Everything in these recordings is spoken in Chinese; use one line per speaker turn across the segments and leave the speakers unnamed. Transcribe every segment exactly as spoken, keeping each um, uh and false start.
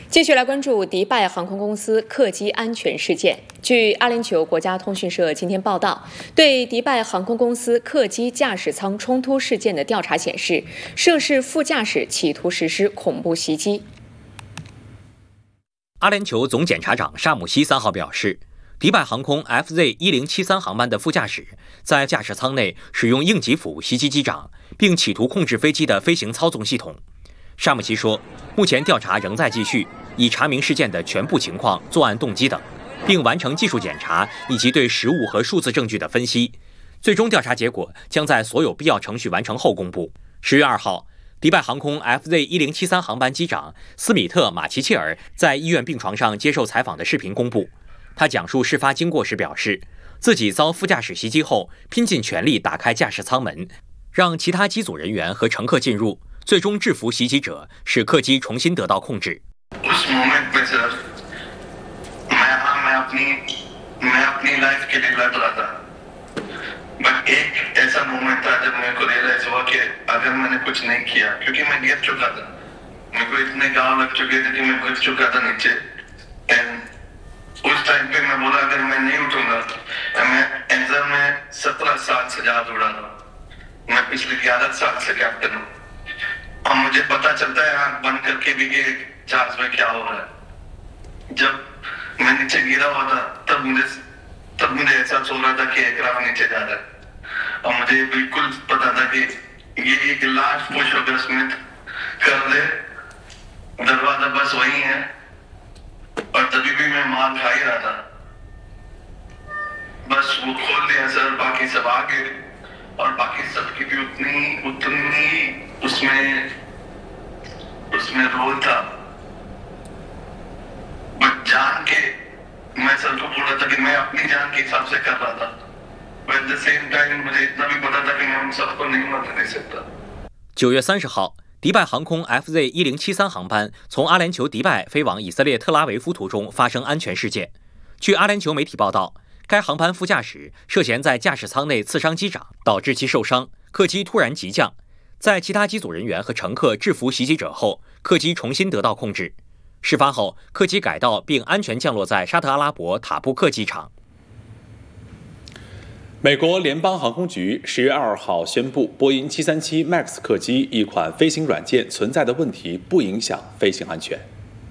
继续来关注迪拜航空公司客机安全事件。据阿联酋国家通讯社今天报道，对迪拜航空公司客机驾驶舱冲突事件的调查显示，涉事副驾驶企图实施恐怖袭击。
阿联酋总检察长沙姆西三号表示，迪拜航空 F Z 一零七三航班的副驾驶在驾驶舱内使用硬击斧袭击机长，并企图控制飞机的飞行操纵系统。沙姆西说，目前调查仍在继续，以查明事件的全部情况、作案动机等，并完成技术检查以及对实物和数字证据的分析。最终调查结果将在所有必要程序完成后公布。十月二号，迪拜航空 F Z 一零七三航班机长斯米特·马奇切尔在医院病床上接受采访的视频公布。他讲述事发经过时表示，自己遭副驾驶袭击后，拼尽全力打开驾驶舱门，让其他机组人员和乘客进入，最终制服袭击者，使客机重新得到控制。
उस टाइम पे मैं बोला अगर मैं नहीं उठूंगा मैं एंजर में सत्रह साल से जहाज उड़ा रहा हूँ। मैं पिछले ग्यारह साल से कैप्टन हूँ और मुझे पता चलता है आंख बंद करके भी कि जहाज में क्या हो रहा है। जब मैं नीचे गिरा हुआ था तब मुझे तब मुझे एहसास हो रहा था कि एयरक्राफ्ट नीचे जा रहा है और मुझे बिल्कुल पता था कि ये एक लास्ट पुश होगा स्मिथ कर दे, दरवाजा बस वही है। और तभी भी मैं मार खा ही रहा था, बस वो खोल दिया सर, बाकी सब आगे और बाकी सब की भी उतनी उतनी उसमें उसमें रोल था। बस जान के मैं सर को बोला था कि मैं अपनी जान के हिसाब से कर रहा था, but at the same time मुझे इतना भी पता था कि मैं उन सबको नहीं मरने दे सकता।
九月三十号。迪拜航空 F Z 一零七三航班从阿联酋迪拜飞往以色列特拉维夫途中发生安全事件。据阿联酋媒体报道，该航班副驾驶涉嫌在驾驶舱内刺伤机长，导致其受伤，客机突然急降。在其他机组人员和乘客制服袭击者后，客机重新得到控制。事发后，客机改道并安全降落在沙特阿拉伯塔布克机场。
美国联邦航空局十月二号宣布，波音七三七 MAX 客机一款飞行软件存在的问题不影响飞行安全。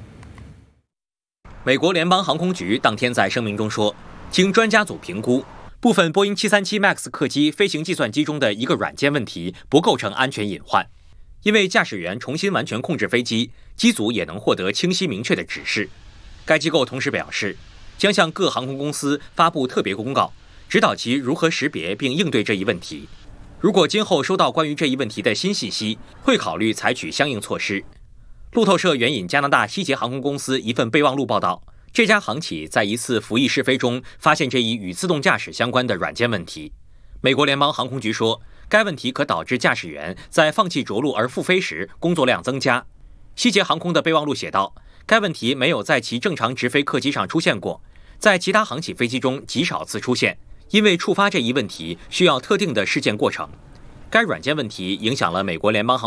美国联邦航空局当天在声明中说，经专家组评估，部分波音七三七 MAX 客机飞行计算机中的一个软件问题不构成安全隐患，因为驾驶员重新完全控制飞机，机组也能获得清晰明确的指示。该机构同时表示，将向各航空公司发布特别公告，指导其如何识别并应对这一问题。如果今后收到关于这一问题的新信息，会考虑采取相应措施。路透社援引加拿大西捷航空公司一份备忘录报道，这家航企在一次服役试飞中发现这一与自动驾驶相关的软件问题。美国联邦航空局说，该问题可导致驾驶员在放弃着陆而复飞时工作量增加。西捷航空的备忘录写道，该问题没有在其正常直飞客机上出现过，在其他航企飞机中极少次出现，因为触发这一问题需要特定的事件过程。该软件问题影响了美国联邦航